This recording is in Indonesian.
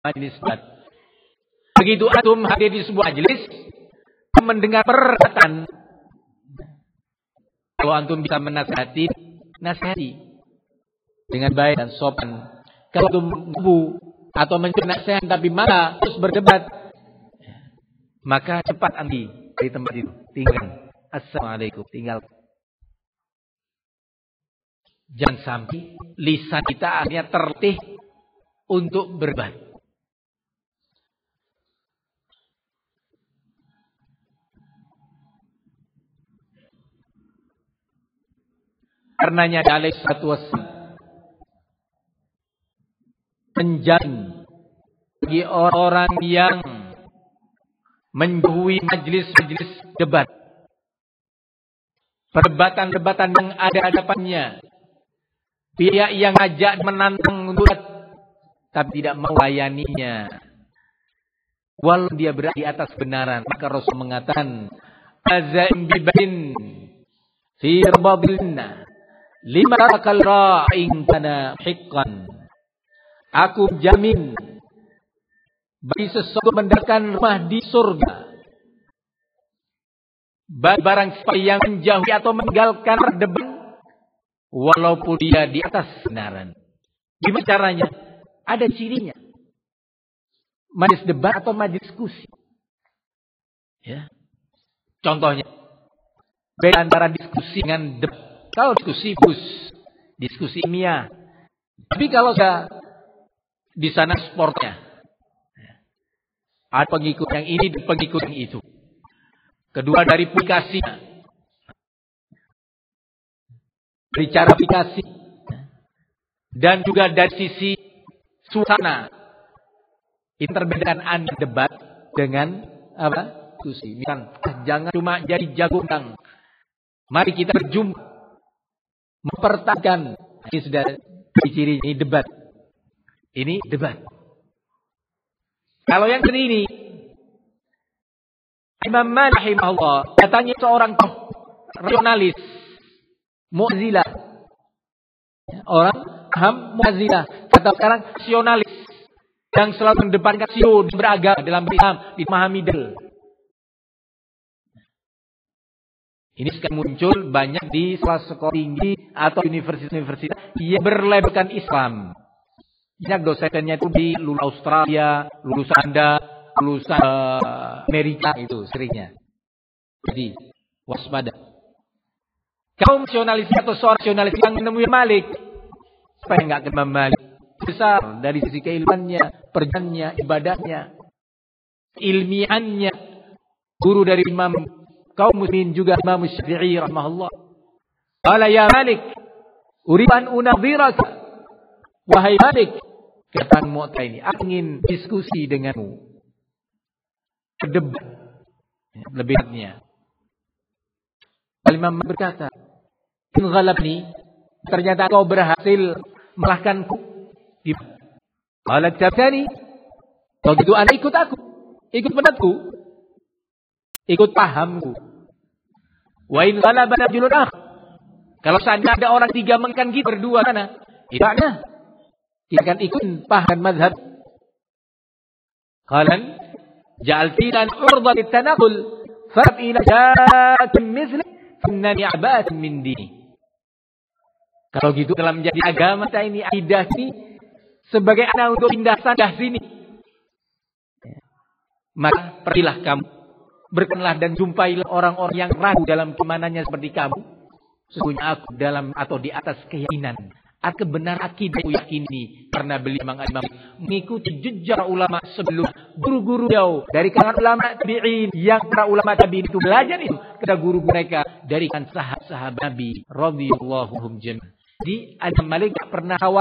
majelis debat. Begitu antum hadir di sebuah majelis, mendengar perkataan, kalau antum bisa menasihati, nasihati dengan baik dan sopan. Kalau antum mampu atau mencuri nasihat tapi malah terus berdebat, maka cepat anti dari tempat itu. Tinggal. Assalamualaikum. Tinggal. Jangan sampai lisan kita akhirnya terlatih untuk berdebat. Karenanya alaihi salatu wassalam menjamin bagi orang-orang yang menjauhi majelis-majelis debat, perdebatan-debatan yang ada hadapannya, pihak yang ajak menantang untuk tapi tidak mau layaninya, walau dia berada di atas kebenaran, maka Rasul mengatakan azaim bibain fi rabbilna lima rakal ra'in kana hiqqan. Aku jamin bagi seseorang mendapatkan rumah di surga, bagi barang siapa yang menjauhi atau meninggalkan debat, walaupun dia di atas kebenaran. Gimana caranya? Ada cirinya. Majelis debat atau majelis diskusi. Ya. Contohnya, beda antara diskusi dengan debat. Kalau diskusi diskusi ilmiah. Tapi kalau di sana sportnya, ada pengikut yang ini dan pengikut yang itu. Kedua dari publikasinya, dari cara publikasi, dan juga dari sisi suasana. Itu terbedakan anda debat dengan apa? Diskusi. Misal, jangan cuma jadi jago menang. Mari kita berjumpa, mempertahankan. Ini sudah ciri ini debat. Ini debat. Kalau yang ini, Imam Malik rahimahullah katanya seorang rasionalis Mu'tazilah. Orang paham Mu'tazilah. Kata sekarang rasionalis yang selalu mendepankan sio beragama dalam Islam dipahami del. Ini sekarang muncul banyak di sekolah tinggi atau universitas-universitas yang berlabelkan Islam. Banyak dosennya itu di lulusan Australia, lulusan Anda, lulusan Amerika itu seringnya. Jadi waspada. Kaum nasionalis atau seorang nasionalis yang menemui Malik, supaya enggak kenal Malik, besar dari sisi keilmuannya, perjalanannya, ibadahnya, ilmiahnya, guru dari Imam kaum muslimin juga Imam Syafi'i rahimahullah. Qala ya Malik, uridu an unadhiraka. Wahai Malik, kata Mu'tazili ini, aku ingin diskusi denganmu. Berdebat. Lebihnya. Imam berkata, in ghalabni, ternyata kau berhasil melahkanku. Qala tabtani, begitu anda ikut aku, ikut pendapatku, ikut pahamku. Wa in ghalabana rajulun akhar, kalau seandainya ada orang tiga mengalahkan kita berdua sana, tidaknya kita akan ikut paham mazhab. Qalan ja'altina urdan litanaqul fab ila jatin misli innani abatin min dini. Kalau gitu dalam menjadi agama kita ini, akidah ini sebagai anak untuk pindah sana sini, maka pergilah kamu, berkenalah dan jumpailah orang-orang yang ragu dalam keimanannya seperti kamu. Sesungguhnya aku dalam atau di atas keyakinan, kebenaran akidah aku yakini, karena beliau mengikuti jejak ulama sebelum, guru-guru jauh dari kalangan ulama tabi'in, yang para ulama tabi'in itu belajar itu kepada guru mereka dari kan sahabat-sahabat Nabi radhiyallahu anhum jami'an. Di Imam Malik tak pernah khawatir